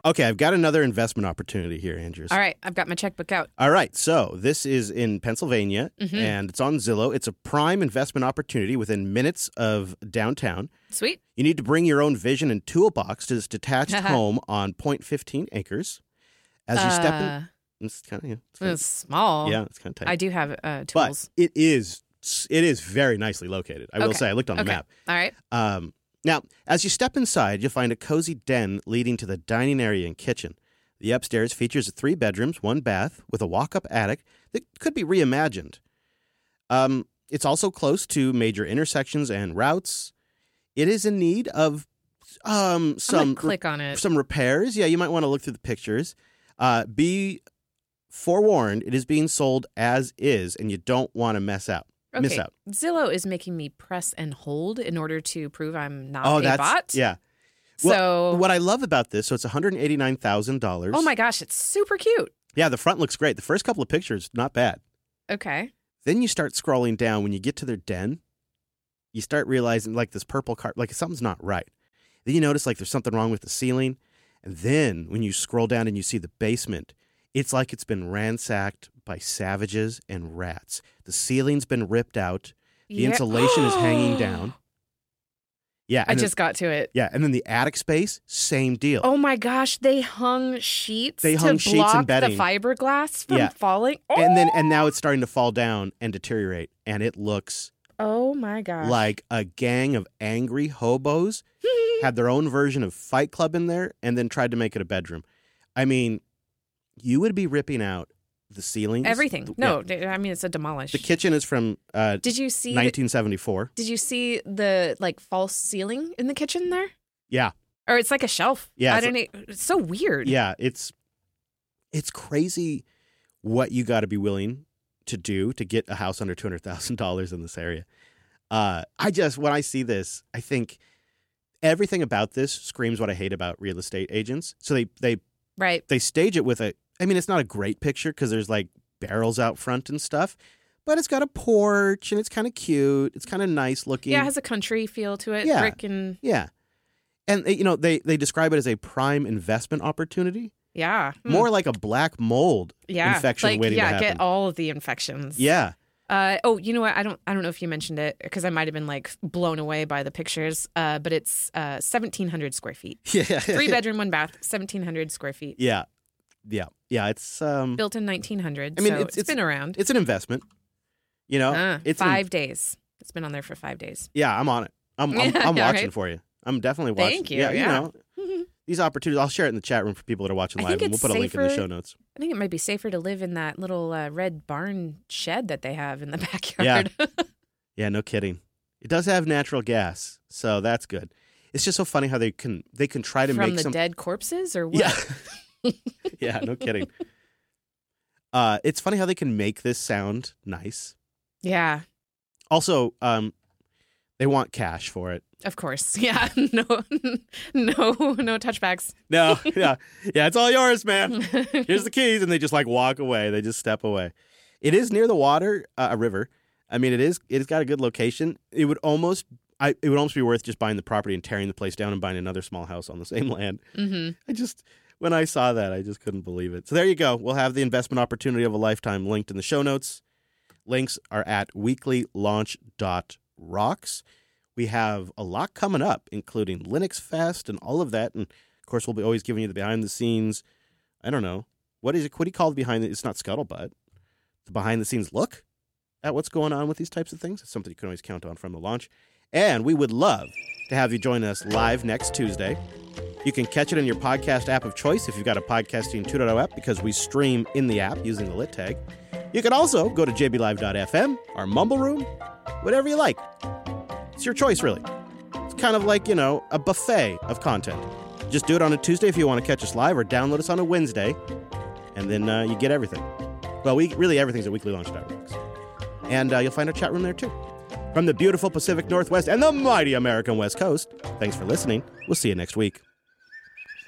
Okay, I've got another investment opportunity here, Andrews. All right, I've got my checkbook out. All right, so this is in Pennsylvania, and it's on Zillow. It's a prime investment opportunity within minutes of downtown. Sweet. You need to bring your own vision and toolbox to this detached home on 0.15 acres. As you step in, it's kind of It's small. Yeah, it's kind of tight. I do have tools. But it is very nicely located. I will say, I looked on the map. All right. Now, as you step inside, you'll find a cozy den leading to the dining area and kitchen. The upstairs features 3 bedrooms, 1 bath, with a walk-up attic that could be reimagined. It's also close to major intersections and routes. It is in need of click on it. Some repairs. Yeah, you might want to look through the pictures. Be forewarned, it is being sold as is, and you don't want to miss out. Zillow is making me press and hold in order to prove I'm not a bot. Yeah. Well, what I love about this, so it's $189,000. Oh my gosh, it's super cute. Yeah, the front looks great. The first couple of pictures, not bad. Okay. Then you start scrolling down. When you get to their den, you start realizing like this purple carpet, like something's not right. Then you notice like there's something wrong with the ceiling. And then when you scroll down and you see the basement, it's like it's been ransacked by savages and rats. The ceiling's been ripped out. The insulation is hanging down. Yeah, I just got to it. Yeah, and then the attic space, same deal. Oh my gosh, they hung sheets to sheets block and bedding. the fiberglass from falling. Oh! And now it's starting to fall down and deteriorate, and it looks my gosh, like a gang of angry hobos had their own version of Fight Club in there and then tried to make it a bedroom. I mean, you would be ripping out the ceilings. Everything. No, I mean, it's a demolish. The kitchen is from Did you see 1974. Did you see the false ceiling in the kitchen there? Yeah. Or it's like a shelf. Yeah. It's so weird. Yeah, it's crazy what you got to be willing to do to get a house under $200,000 in this area. When I see this, I think everything about this screams what I hate about real estate agents. So they stage it with it's not a great picture because there's like barrels out front and stuff, but it's got a porch and it's kind of cute. It's kind of nice looking. Yeah, it has a country feel to it. Yeah. Brick and... Yeah. And, they describe it as a prime investment opportunity. Yeah. More like a black mold infection waiting to happen. Get all of the infections. Yeah. You know what? I don't know if you mentioned it because I might have been blown away by the pictures. But it's 1,700 square feet. Yeah. 3 bedroom, 1 bath, 1,700 square feet. Yeah. It's built in 1900. It's been around. It's an investment. It's 5 days. It's been on there for 5 days. Yeah, I'm on it. I'm watching for you. I'm definitely watching. Thank you. Yeah. These opportunities, I'll share it in the chat room for people that are watching live, and we'll put a link in the show notes. I think it might be safer to live in that little red barn shed that they have in the backyard. Yeah, no kidding. It does have natural gas, so that's good. It's just so funny how they can try to make from the dead corpses or what? Yeah, yeah, no kidding. It's funny how they can make this sound nice. Yeah. Also, they want cash for it. Of course. Yeah. No touchbacks. No. Yeah. Yeah. It's all yours, man. Here's the keys. And they just walk away. They just step away. It is near the water, a river. I mean, it's got a good location. It would almost be worth just buying the property and tearing the place down and buying another small house on the same land. Mm-hmm. When I saw that, I just couldn't believe it. So there you go. We'll have the investment opportunity of a lifetime linked in the show notes. Links are at weeklylaunch.rocks. We have a lot coming up, including Linux Fest and all of that. And, of course, we'll be always giving you the behind-the-scenes, I don't know. What do you call it behind it's not scuttlebutt. The behind-the-scenes look at what's going on with these types of things. It's something you can always count on from the launch. And we would love to have you join us live next Tuesday. You can catch it in your podcast app of choice if you've got a Podcasting 2.0 app because we stream in the app using the lit tag. You can also go to jblive.fm, our Mumble Room, whatever you like. It's your choice, really. It's kind of like, a buffet of content. Just do it on a Tuesday if you want to catch us live or download us on a Wednesday, and then you get everything. Well, everything's at weeklylaunch.rocks. And you'll find our chat room there, too. From the beautiful Pacific Northwest and the mighty American West Coast, thanks for listening. We'll see you next week.